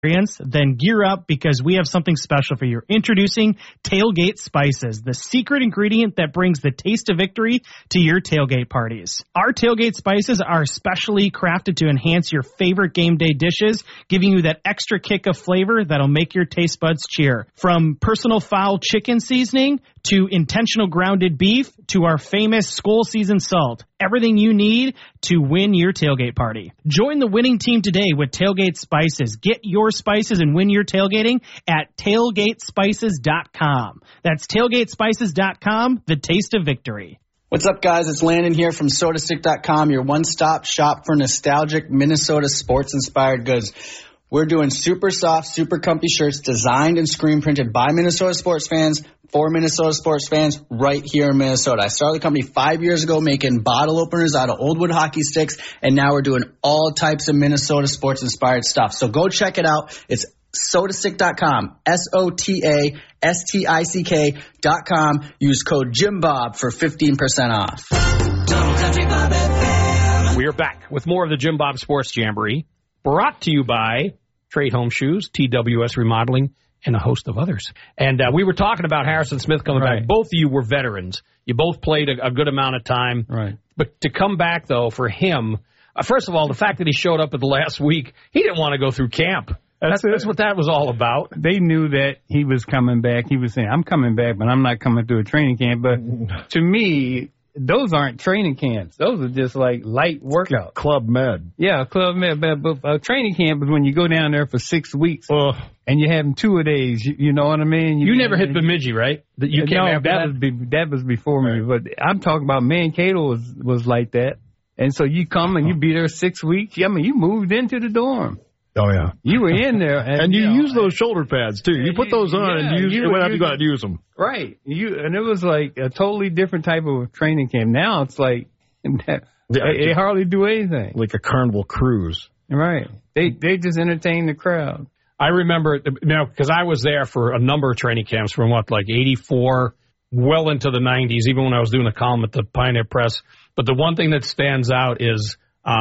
then gear up because we have something special for you. Introducing Tailgate Spices, the secret ingredient that brings the taste of victory to your tailgate parties. Our Tailgate Spices are specially crafted to enhance your favorite game day dishes, giving you that extra kick of flavor that'll make your taste buds cheer. From personal foul chicken seasoning to intentional grounded beef to our famous Skull Season salt. Everything you need to win your tailgate party. Join the winning team today with Tailgate Spices. Get your spices and win your tailgating at tailgatespices.com. That's tailgatespices.com, the taste of victory. What's up, guys? It's Landon here from SodaStick.com, your one-stop shop for nostalgic Minnesota sports-inspired goods. We're doing super soft, super comfy shirts designed and screen printed by Minnesota sports fans for Minnesota sports fans right here in Minnesota. I started the company 5 years ago making bottle openers out of old wood hockey sticks, and now we're doing all types of Minnesota sports-inspired stuff. So go check it out. It's SodaStick.com, SotaStick.com. Use code JimBob for 15% off. We are back with more of the Jim Bob Sports Jamboree, brought to you by Trade Home Shoes, TWS Remodeling, and a host of others. And we were talking about Harrison Smith coming back. Both of you were veterans. You both played a good amount of time. Right. But to come back, though, for him, first of all, the fact that he showed up at the last week, he didn't want to go through camp. That's what that was all about. They knew that he was coming back. He was saying, I'm coming back, but I'm not coming through a training camp. But to me, those aren't training camps. Those are just like light workout. Club Med. Yeah, Club Med. But a training camp is when you go down there for 6 weeks and you're having 2 days. You know what I mean? You never hit Bemidji, right? You came after that was before me. But I'm talking about Mankato was like that. And so you come and you be there 6 weeks. I mean, you moved into the dorm. Oh, yeah. You were in there. And you use those shoulder pads, too. You put those on and you go out and use them. Right. And it was like a totally different type of training camp. Now it's like they hardly do anything. Like a Carnival cruise. Right. They just entertain the crowd. I remember, because I was there for a number of training camps from 84 well into the 90s, even when I was doing a column at the Pioneer Press. But the one thing that stands out is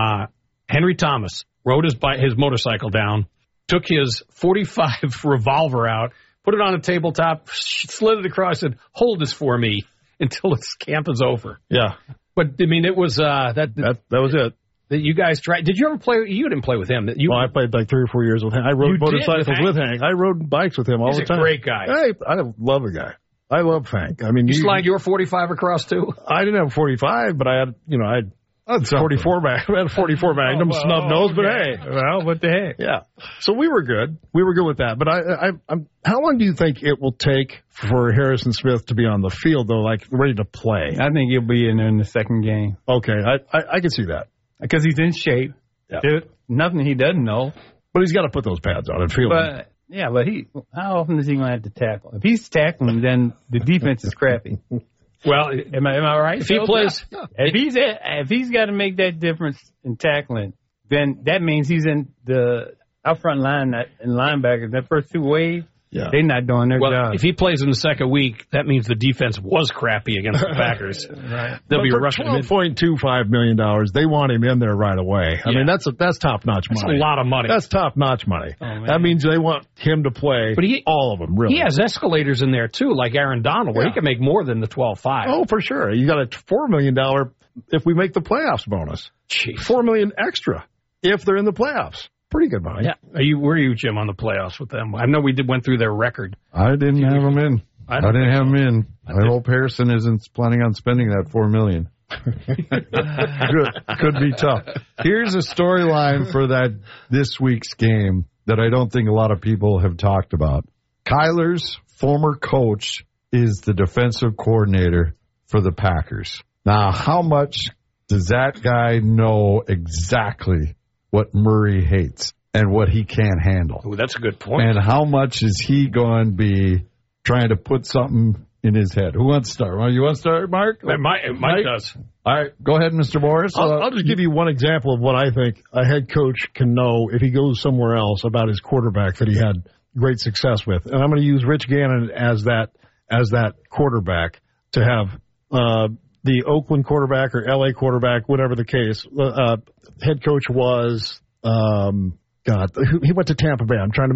Henry Thomas rode his motorcycle down, took his .45 revolver out, put it on a tabletop, slid it across, and hold this for me until this camp is over. Yeah. But, I mean, it was that was it. That you guys tried. Did you ever play? You didn't play with him. I played like 3 or 4 years with him. I rode motorcycles with Hank. I rode bikes with him all the time. He's a great guy. I love the guy. I love Hank. I mean, you slide your .45 across too? I didn't have a .45, but I had, I had 44 mag. I had a 44 Magnum, snub nose, but hey. Well, what the heck? Yeah. So we were good. We were good with that. But how long do you think it will take for Harrison Smith to be on the field, though, like ready to play? I think he'll be in there in the second game. Okay. I can see that. Because he's in shape. Yeah. Dude, nothing he doesn't know. But he's got to put those pads on and feel them. But how often is he going to have to tackle? If he's tackling, then the defense is crappy. Well, am I right? If he plays, if he's got to make that difference in tackling, then that means he's in the out front line and linebackers. That first 2 waves, they're not doing their job. If he plays in the second week, that means the defense was crappy against the Packers. Right. They'll be for rushing $12.25 million, they want him in there right away. I mean, that's top-notch money. That's a lot of money. That's top-notch money. Oh, that means they want him to play all of them, really. He has escalators in there, too, like Aaron Donald, where he can make more than the $12.5. Oh, for sure. You got a $4 million if we make the playoffs bonus. Jeez. $4 million extra if they're in the playoffs. Pretty good money. Yeah. Were you, Jim, on the playoffs with them? I know we went through their record. I didn't have them in. I didn't have them in. I hope Harrison isn't planning on spending that $4 million. Could be tough. Here's a storyline for this week's game that I don't think a lot of people have talked about. Kyler's former coach is the defensive coordinator for the Packers. Now, how much does that guy know exactly what Murray hates and what he can't handle? Ooh, that's a good point. And how much is he going to be trying to put something in his head? Who wants to start? Well, you want to start, Mark? Mike does. All right, go ahead, Mr. Morris. I'll just give you one example of what I think a head coach can know if he goes somewhere else about his quarterback that he had great success with. And I'm going to use Rich Gannon as that quarterback to have the Oakland quarterback or L.A. quarterback, whatever the case. Head coach was, he went to Tampa Bay. I'm trying to